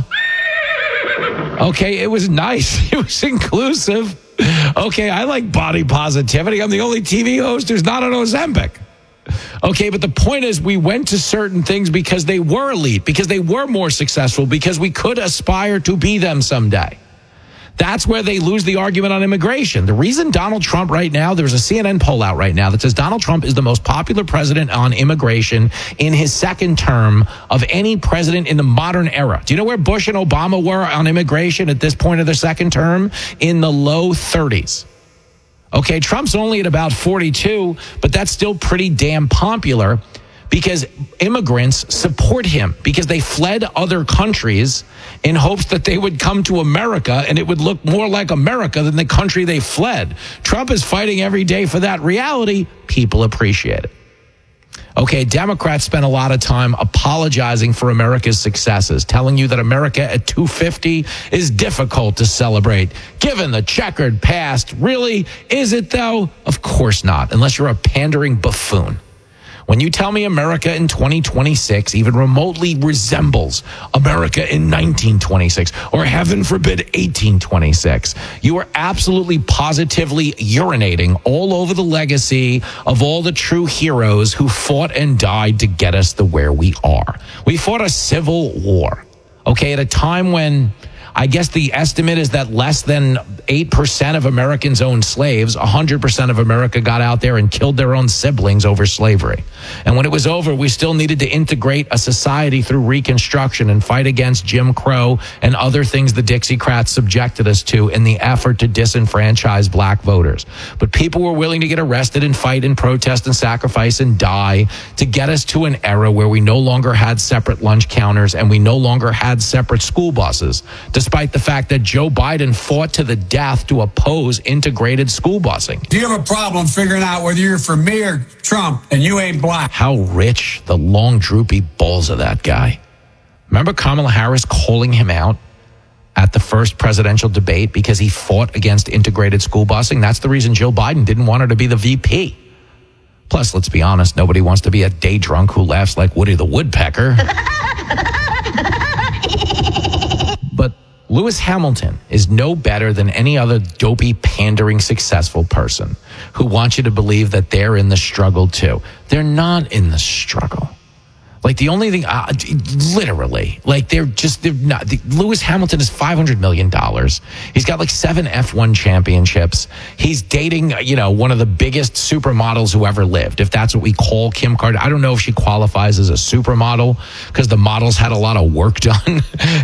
Okay, it was nice. It was inclusive. Okay, I like body positivity. I'm the only T V host who's not on Ozempic. Okay, but the point is we went to certain things because they were elite, because they were more successful, because we could aspire to be them someday. That's where they lose the argument on immigration. The reason Donald Trump right now, there's a C N N poll out right now that says Donald Trump is the most popular president on immigration in his second term of any president in the modern era. Do you know where Bush and Obama were on immigration at this point of their second term? In the low thirties. Okay, Trump's only at about forty-two, but that's still pretty damn popular. because immigrants support him because they fled other countries in hopes that they would come to America and it would look more like America than the country they fled. Trump is fighting every day for that reality. People appreciate it. Okay, Democrats spent a lot of time apologizing for America's successes, telling you that America at two fifty is difficult to celebrate. Given the checkered past, really? Is it, though? Of course not, unless you're a pandering buffoon. When you tell me America in twenty twenty-six even remotely resembles America in nineteen twenty-six, or heaven forbid eighteen twenty-six, you are absolutely positively urinating all over the legacy of all the true heroes who fought and died to get us to where we are. We fought a civil war, okay, at a time when I guess the estimate is that less than eight percent of Americans owned slaves. one hundred percent of America got out there and killed their own siblings over slavery. And when it was over, we still needed to integrate a society through Reconstruction and fight against Jim Crow and other things the Dixiecrats subjected us to in the effort to disenfranchise black voters. But people were willing to get arrested and fight and protest and sacrifice and die to get us to an era where we no longer had separate lunch counters and we no longer had separate school buses, despite the fact that Joe Biden fought to the death to oppose integrated school busing. Do you have a problem figuring out whether you're for me or Trump and you ain't black? How rich the long, droopy balls of that guy. Remember Kamala Harris calling him out at the first presidential debate because he fought against integrated school busing? That's the reason Joe Biden didn't want her to be the V P. Plus, let's be honest, nobody wants to be a day drunk who laughs like Woody the Woodpecker. But Lewis Hamilton is no better than any other dopey, pandering, successful person who wants you to believe that they're in the struggle too. They're not in the struggle. Like the only thing, uh, literally, like they're just, they're not. The, Lewis Hamilton is five hundred million dollars. He's got like seven F one championships. He's dating, you know, one of the biggest supermodels who ever lived, if that's what we call Kim Kardashian. I don't know if she qualifies as a supermodel because the models had a lot of work done.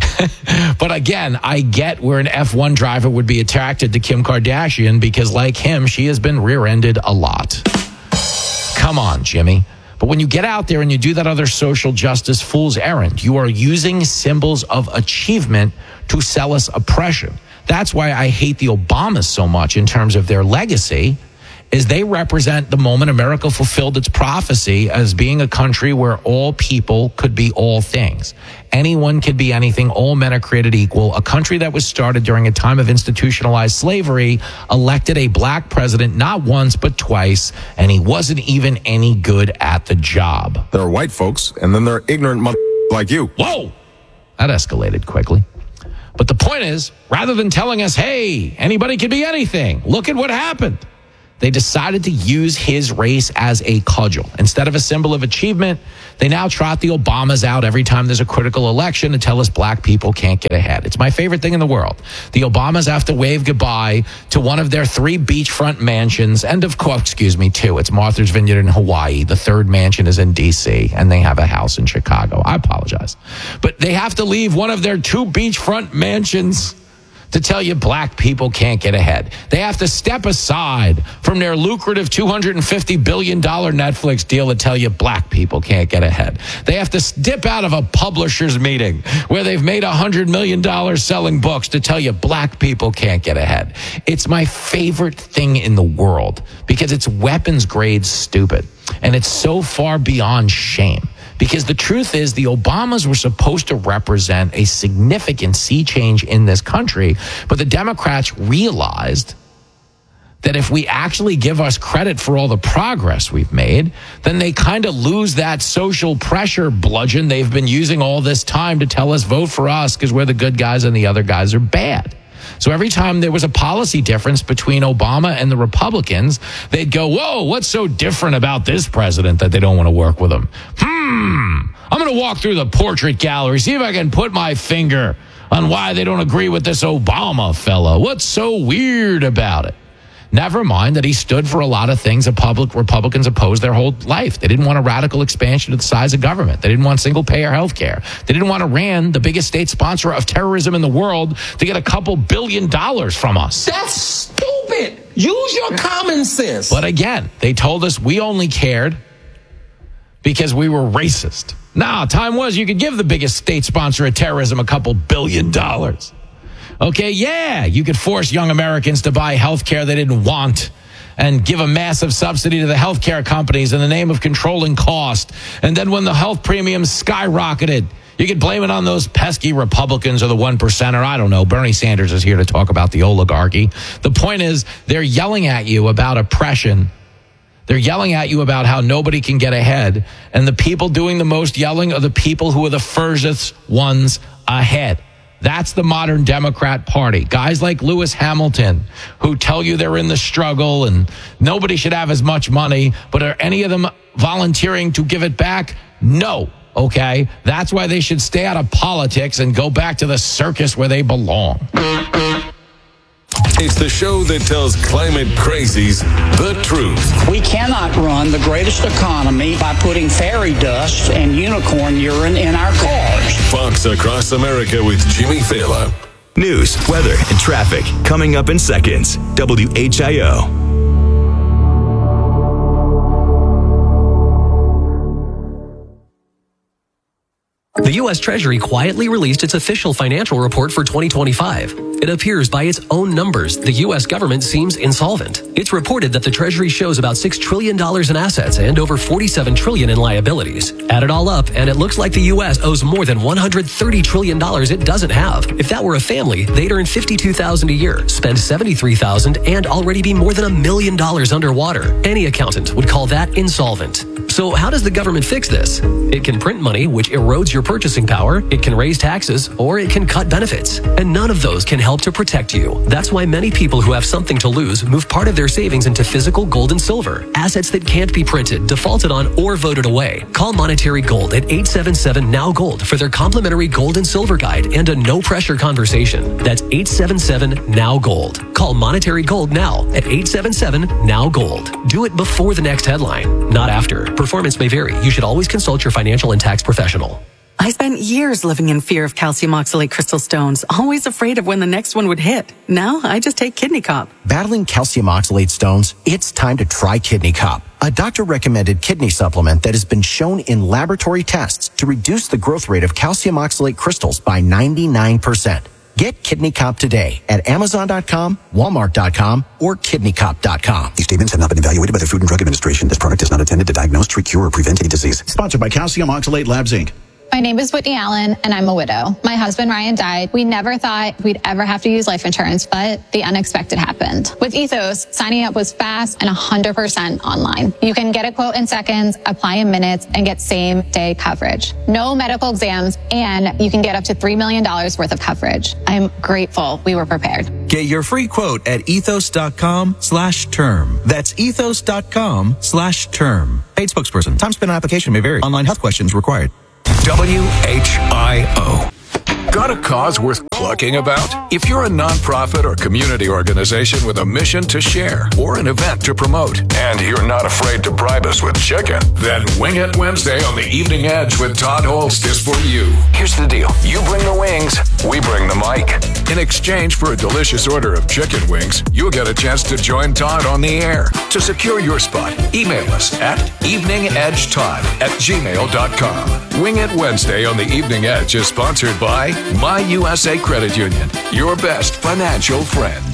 But again, I get where an F one driver would be attracted to Kim Kardashian because like him, she has been rear-ended a lot. Come on, Jimmy. But when you get out there and you do that other social justice fool's errand, you are using symbols of achievement to sell us oppression. That's why I hate the Obamas so much in terms of their legacy, is they represent the moment America fulfilled its prophecy as being a country where all people could be all things. Anyone could be anything. All men are created equal. A country that was started during a time of institutionalized slavery elected a black president not once but twice, and he wasn't even any good at the job. There are white folks, and then there are ignorant mother like you. Whoa! That escalated quickly. But the point is, rather than telling us, hey, anybody can be anything, look at what happened. They decided to use his race as a cudgel. Instead of a symbol of achievement, they now trot the Obamas out every time there's a critical election to tell us black people can't get ahead. It's my favorite thing in the world. The Obamas have to wave goodbye to one of their three beachfront mansions. And of course, excuse me, two. It's Martha's Vineyard in Hawaii. The third mansion is in D C, and they have a house in Chicago. I apologize. But they have to leave one of their two beachfront mansions to tell you black people can't get ahead. They have to step aside from their lucrative two hundred fifty billion dollars Netflix deal to tell you black people can't get ahead. They have to dip out of a publisher's meeting where they've made one hundred million dollars selling books to tell you black people can't get ahead. It's my favorite thing in the world because it's weapons grade stupid. And it's so far beyond shame. Because the truth is, the Obamas were supposed to represent a significant sea change in this country, but the Democrats realized that if we actually give us credit for all the progress we've made, then they kind of lose that social pressure bludgeon they've been using all this time to tell us vote for us because we're the good guys and the other guys are bad. So every time there was a policy difference between Obama and the Republicans, they'd go, whoa, what's so different about this president that they don't want to work with him? Hmm, I'm going to walk through the portrait gallery, see if I can put my finger on why they don't agree with this Obama fella. What's so weird about it? Never mind that he stood for a lot of things that public Republicans opposed their whole life. They didn't want a radical expansion of the size of government. They didn't want single-payer health care. They didn't want Iran, the biggest state sponsor of terrorism in the world, to get a couple billion dollars from us. That's stupid. Use your common sense. But again, they told us we only cared because we were racist. No, time was you could give the biggest state sponsor of terrorism a couple billion dollars. Okay, yeah, you could force young Americans to buy health care they didn't want and give a massive subsidy to the health care companies in the name of controlling cost. And then when the health premiums skyrocketed, you could blame it on those pesky Republicans or the one percenter. I don't know. Bernie Sanders is here to talk about the oligarchy. The point is, they're yelling at you about oppression. They're yelling at you about how nobody can get ahead. And the people doing the most yelling are the people who are the furthest ones ahead. That's the modern Democrat Party. Guys like Lewis Hamilton who tell you they're in the struggle and nobody should have as much money, but are any of them volunteering to give it back? No. Okay? That's why they should stay out of politics and go back to the circus where they belong. It's the show that tells climate crazies the truth. We cannot run the greatest economy by putting fairy dust and unicorn urine in our cars. Fox Across America with Jimmy Fallon. News, weather, and traffic coming up in seconds. W H I O. The U S Treasury quietly released its official financial report for twenty twenty-five. It appears by its own numbers, the U S government seems insolvent. It's reported that the Treasury shows about six trillion dollars in assets and over forty-seven trillion dollars in liabilities. Add it all up, and it looks like the U S owes more than one hundred thirty trillion dollars it doesn't have. If that were a family, they'd earn fifty-two thousand dollars a year, spend seventy-three thousand dollars, and already be more than a million dollars underwater. Any accountant would call that insolvent. So how does the government fix this? It can print money, which erodes your purchasing power, it can raise taxes, or it can cut benefits. And none of those can help to protect you. That's why many people who have something to lose move part of their savings into physical gold and silver, assets that can't be printed, defaulted on, or voted away. Call Monetary Gold at eight seven seven N O W Gold for their complimentary gold and silver guide and a no-pressure conversation. That's eight seven seven N O W Gold. Call Monetary Gold now at eight seven seven N O W Gold. Do it before the next headline, not after. Performance may vary. You should always consult your financial and tax professional. I spent years living in fear of calcium oxalate crystal stones, always afraid of when the next one would hit. Now I just take Kidney Cop. Battling calcium oxalate stones? It's time to try Kidney Cop, a doctor-recommended kidney supplement that has been shown in laboratory tests to reduce the growth rate of calcium oxalate crystals by ninety-nine percent. Get Kidney Cop today at Amazon dot com, Walmart dot com, or Kidney Cop dot com. These statements have not been evaluated by the Food and Drug Administration. This product is not intended to diagnose, treat, cure, or prevent any disease. Sponsored by Calcium Oxalate Labs, Incorporated. My name is Whitney Allen, and I'm a widow. My husband, Ryan, died. We never thought we'd ever have to use life insurance, but the unexpected happened. With Ethos, signing up was fast and one hundred percent online. You can get a quote in seconds, apply in minutes, and get same-day coverage. No medical exams, and you can get up to three million dollars worth of coverage. I'm grateful we were prepared. Get your free quote at ethos dot com slash term. That's ethos dot com slash term. Paid spokesperson. Time spent on application may vary. Online health questions required. W H I O. Got a cause worth clucking about? If you're a nonprofit or community organization with a mission to share or an event to promote, and you're not afraid to bribe us with chicken, then Wing It Wednesday on the Evening Edge with Todd Holst is for you. Here's the deal. You bring the wings, we bring the mic. In exchange for a delicious order of chicken wings, you'll get a chance to join Todd on the air. To secure your spot, email us at eveningedgetodd at gmail dot com. Wing It Wednesday on the Evening Edge is sponsored by My U S A Credit Union, your best financial friend.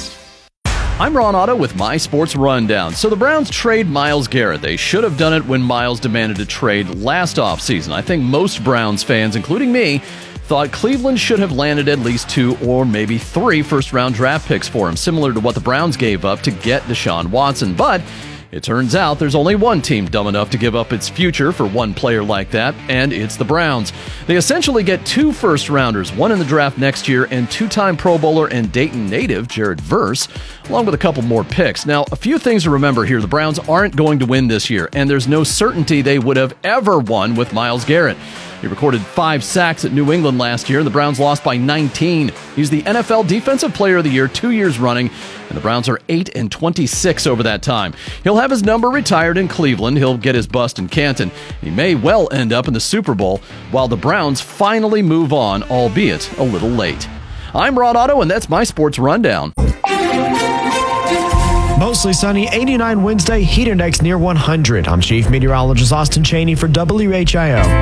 I'm Ron Otto with My Sports Rundown. So the Browns trade Myles Garrett. They should have done it when Myles demanded a trade last offseason. I think most Browns fans, including me, thought Cleveland should have landed at least two or maybe three first-round draft picks for him, similar to what the Browns gave up to get Deshaun Watson. But it turns out there's only one team dumb enough to give up its future for one player like that, and it's the Browns. They essentially get two first-rounders, one in the draft next year, and two-time Pro Bowler and Dayton native Jared Verse, along with a couple more picks. Now, a few things to remember here. The Browns aren't going to win this year, and there's no certainty they would have ever won with Myles Garrett. He recorded five sacks at New England last year, and the Browns lost by nineteen. He's the N F L Defensive Player of the Year two years running, and the Browns are eight and twenty-six over that time. He'll have his number retired in Cleveland. He'll get his bust in Canton. He may well end up in the Super Bowl while the Browns finally move on, albeit a little late. I'm Ron Otto, and that's my Sports Rundown. Mostly sunny, eighty-nine Wednesday, heat index near one hundred. I'm Chief Meteorologist Austin Cheney for W H I O.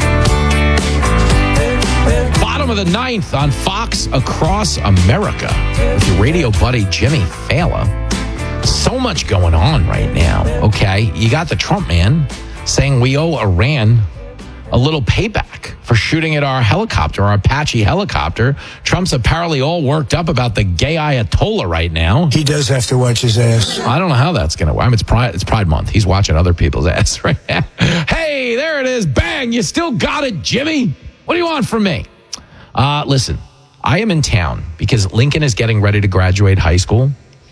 Bottom of the ninth on Fox Across America with your radio buddy Jimmy Fallon. So much going on right now, okay? You got the Trump man saying we owe Iran a little payback for shooting at our helicopter, our Apache helicopter. Trump's apparently all worked up about the gay Ayatollah right now. He does have to watch his ass. I don't know how that's going to work. I mean, it's Pride, it's Pride Month. He's watching other people's ass right now. Hey, there it is. Bang. You still got it, Jimmy. What do you want from me? Uh, listen, I am in town because Lincoln is getting ready to graduate high school.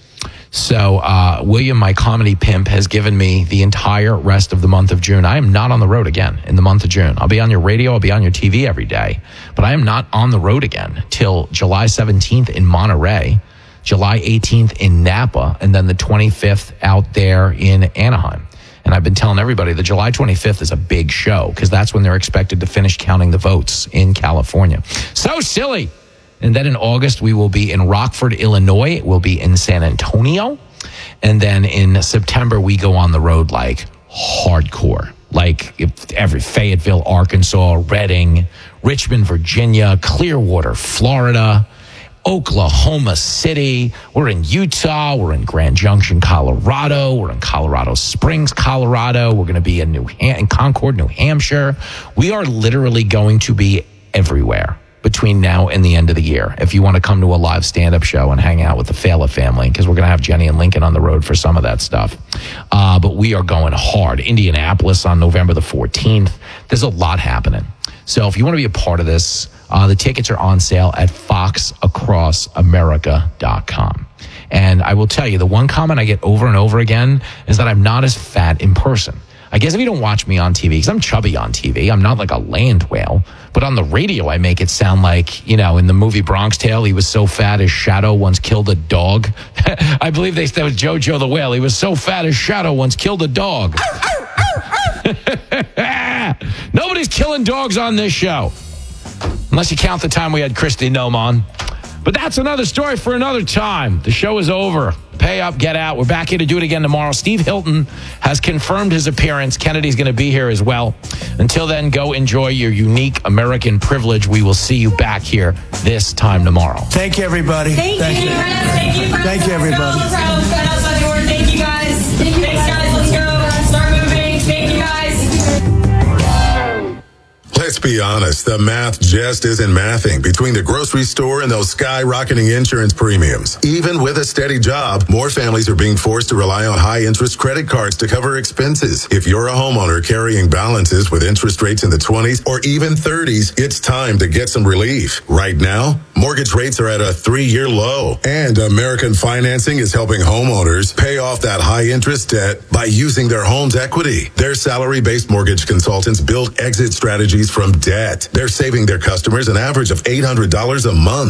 So uh, William, my comedy pimp, has given me the entire rest of the month of June. I am not on the road again in the month of June. I'll be on your radio. I'll be on your T V every day. But I am not on the road again till July seventeenth in Monterey, July eighteenth in Napa, and then the twenty-fifth out there in Anaheim. And I've been telling everybody the July twenty-fifth is a big show because that's when they're expected to finish counting the votes in California. So silly. And then in August, we will be in Rockford, Illinois. We'll be in San Antonio. And then in September, we go on the road like hardcore. Like if every Fayetteville, Arkansas, Reading, Richmond, Virginia, Clearwater, Florida, Oklahoma City. We're in Utah. We're in Grand Junction, Colorado. We're in Colorado Springs, Colorado. We're going to be in New Ham- in Concord, New Hampshire. We are literally going to be everywhere between now and the end of the year. If you want to come to a live stand-up show and hang out with the Fala family, because we're going to have Jenny and Lincoln on the road for some of that stuff. Uh, but we are going hard. Indianapolis on November the fourteenth. There's a lot happening. So if you want to be a part of this, uh, the tickets are on sale at fox across america dot com. And I will tell you, the one comment I get over and over again is that I'm not as fat in person. I guess if you don't watch me on T V, because I'm chubby on T V, I'm not like a land whale. But on the radio, I make it sound like, you know, in the movie Bronx Tale, he was so fat his shadow once killed a dog. I believe they said it was Jojo the Whale. He was so fat his shadow once killed a dog. Nobody's killing dogs on this show. Unless you count the time we had Christy Nome on. But that's another story for another time. The show is over. Pay up, get out. We're back here to do it again tomorrow. Steve Hilton has confirmed his appearance. Kennedy's going to be here as well. Until then, go enjoy your unique American privilege. We will see you back here this time tomorrow. Thank you, everybody. Thank, Thank you. you. Thank you. Thank you, everybody. Thank you, guys. Thanks, guys. Let's go. Start moving. Thank you, guys. Let's be honest, the math just isn't mathing between the grocery store and those skyrocketing insurance premiums. Even with a steady job, more families are being forced to rely on high-interest credit cards to cover expenses. If you're a homeowner carrying balances with interest rates in the twenties or even thirties, it's time to get some relief. Right now, mortgage rates are at a three-year low, and American Financing is helping homeowners pay off that high-interest debt by using their home's equity. Their salary-based mortgage consultants build exit strategies from debt. They're saving their customers an average of eight hundred dollars a month.